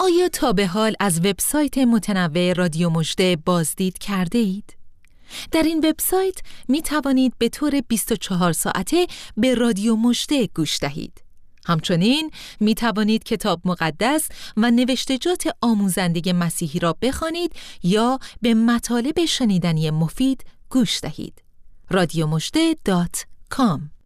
آیا تا به حال از وبسایت متنوع رادیو مژده بازدید کرده اید؟ در این وبسایت می توانید به طور 24 ساعته به رادیو مژده گوش دهید. همچنین می توانید کتاب مقدس و نوشتجات آموزنده مسیحی را بخوانید یا به مطالب شنیدنی مفید گوش دهید. radiomojde.com